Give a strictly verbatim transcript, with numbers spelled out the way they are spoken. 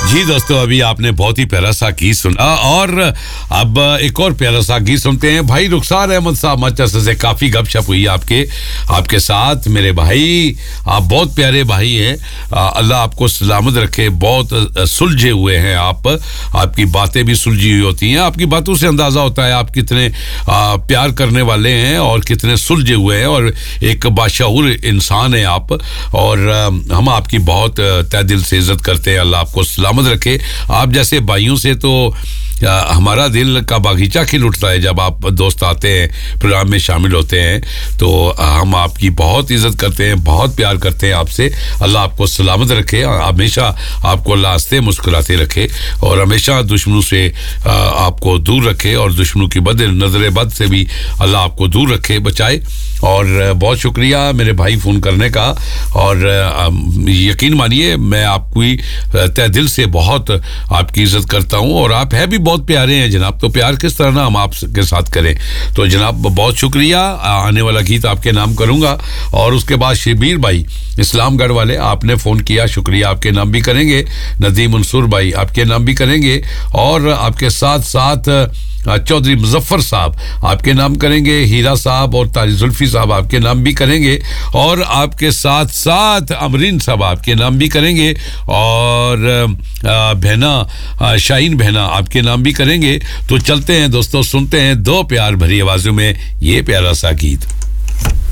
जी दोस्तों, अभी आपने बहुत ही प्यारा सा गीत सुना और अब एक और प्यारा सा गीत सुनते हैं। भाई रुखसार अहमद साहब माचेस्टर से काफ़ी गपशप हुई आपके आपके साथ। मेरे भाई, आप बहुत प्यारे भाई हैं, अल्लाह आपको सलामत रखे। बहुत सुलझे हुए हैं आप, आपकी बातें भी सुलझी हुई होती हैं। आपकी बातों से अंदाज़ा होता है आप कितने आ, प्यार करने वाले हैं और कितने सुलझे हुए हैं और एक बाशऊर इंसान हैं आप। और आ, हम आपकी बहुत तहे दिल से इज़्ज़त करते हैं। अल्लाह आपको सलामत रखे। आप जैसे भाइयों से तो आ, हमारा दिल का बागीचा खिल उठता है जब आप दोस्त आते हैं, प्रोग्राम में शामिल होते हैं। तो आ, हम आपकी बहुत इज़्ज़त करते हैं, बहुत प्यार करते हैं आपसे। अल्लाह आपको सलामत रखे, हमेशा आपको अल्लाह हंसते मुस्कुराते रखे और हमेशा दुश्मनों से आ, आपको दूर रखे और दुश्मनों की बद नज़र बद से भी अल्लाह आपको दूर रखे, बचाए। और बहुत शुक्रिया मेरे भाई फ़ोन करने का। और यकीन मानिए मैं आपकी तहे दिल से बहुत आपकी इज़्ज़त करता हूँ और आप है भी बहुत प्यारे हैं जनाब। तो प्यार किस तरह ना हम आपके साथ करें। तो जनाब बहुत शुक्रिया। आने वाला गीत आपके नाम करूँगा। और उसके बाद शबीर भाई इस्लामगढ़ वाले, आपने फ़ोन किया, शुक्रिया, आपके नाम भी करेंगे। नदीम मंसूर भाई आपके नाम भी करेंगे। और आपके साथ साथ चौधरी मुजफ्फर साहब आपके नाम करेंगे। हीरा साहब और तारी जुल्फी साहब आपके नाम भी करेंगे। और आपके साथ साथ अमरीन साहब आपके नाम भी करेंगे। और बहना शाहीन बहना आपके नाम भी करेंगे। तो चलते हैं दोस्तों, सुनते हैं दो प्यार भरी आवाज़ों में ये प्यारा सा गीत।